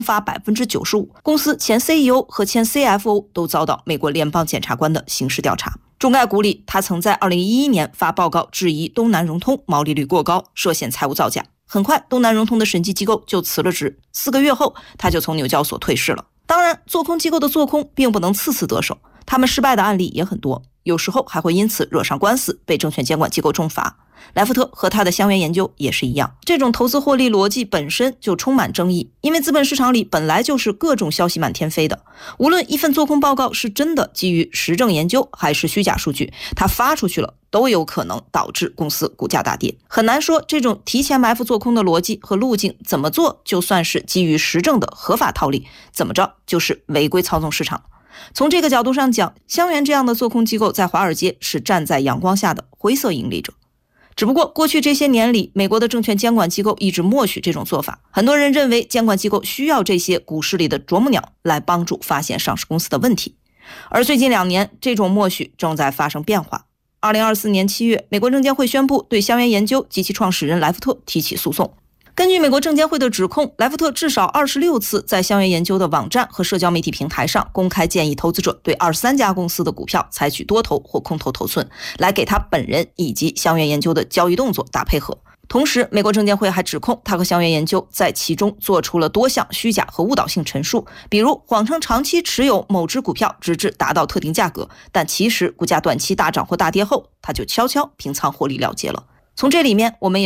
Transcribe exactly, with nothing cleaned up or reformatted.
发 百分之九十五， 公司前 C E O 和前 C F O 都遭到美国联邦检察官的刑事调查。中概股里，他曾在二零一一年发报告质疑东南融通毛利率过高，涉嫌财务造假。很快，东南融通的审计机构就辞了职，四个月后，他就从纽交所退市了。当然，做空机构的做空并不能次次得手，他们失败的案例也很多，有时候还会因此惹上官司，被证券监管机构重罚。莱福特和他的香橼研究也是一样，这种投资获利逻辑本身就充满争议，因为资本市场里本来就是各种消息满天飞的，无论一份做空报告是真的基于实证研究还是虚假数据，它发出去了都有可能导致公司股价大跌。很难说这种提前埋伏做空的逻辑和路径怎么做就算是基于实证的合法套利，怎么着就是违规操纵市场。从这个角度上讲，香橼这样的做空机构在华尔街是站在阳光下的灰色盈利者。只不过过去这些年里，美国的证券监管机构一直默许这种做法，很多人认为监管机构需要这些股市里的啄木鸟来帮助发现上市公司的问题。而最近两年，这种默许正在发生变化。二零二四年七月，美国证监会宣布对香橼研究及其创始人莱福特提起诉讼。根据美国证监会的指控，莱福特至少二十六次在香橼研究的网站和社交媒体平台上公开建议投资者对二十三家公司的股票采取多头或空头头寸，来给他本人以及香橼研究的交易动作打配合。同时，美国证监会还指控他和香橼研究在其中做出了多项虚假和误导性陈述，比如谎称长期持有某只股票直至达到特定价格，但其实股价短期大涨或大跌后，他就悄悄平仓获利了结了。从这里面我们也